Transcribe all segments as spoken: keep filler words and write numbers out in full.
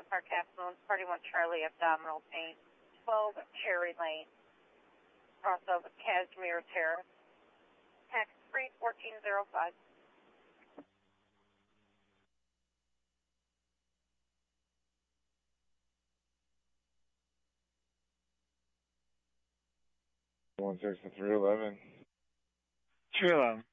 the Park Capsule, Party one Charlie, abdominal pain, twelve Cherry Lane, crossover Cashmere Terrace, tax free fourteen oh five. One six three eleven. three eleven.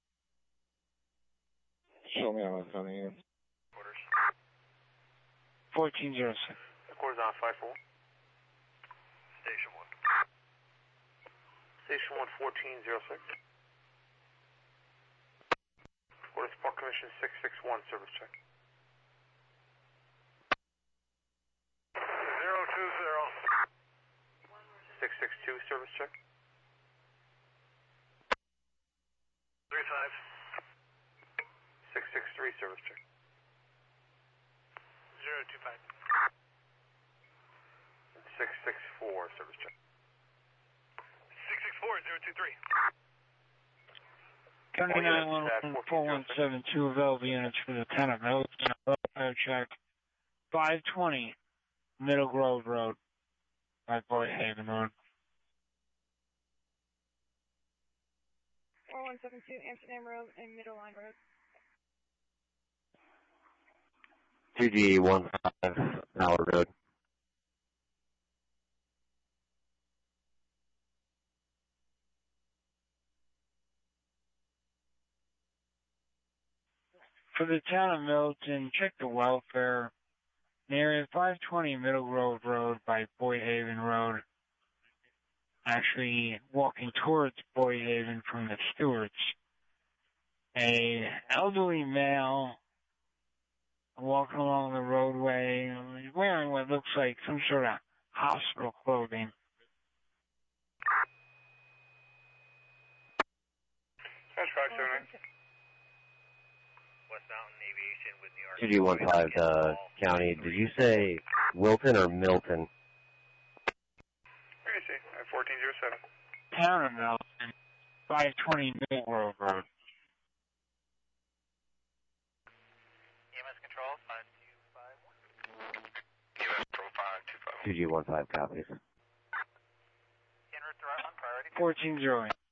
Show me how it's coming in. Quarters. fourteen oh six. Quarters on five four. Station one. Station one, fourteen oh six. Quarters Park Commission six six one, service check. Zero two zero. six six two, service check. Three five. six six three, service check. Zero two five. six six four, service check. six six four, zero two three. County nine one one, four one seven two available units for the town of Milton, welfare check. five twenty Middle Grove Road, by Boyhaven Road. four one seven two Amsterdam Road and Middle Line Road. two G one five, Howard Road. For the town of Milton, check the welfare. In area five twenty Middle Grove Road by Boyhaven Road. Actually, walking towards Boyhaven from the Stewarts. A elderly male walking along the roadway, wearing what looks like some sort of hospital clothing. That's five seven eight. West Mountain Aviation with New York. two G one five, uh, County. Did you say Wilton or Milton? Where do you see? fourteen oh seven. Town of Milton, five twenty Middle Grove Road. E M S Control, five two five. E M S Control, five two five. two G one five copies. En route to on priority. fourteen oh eight.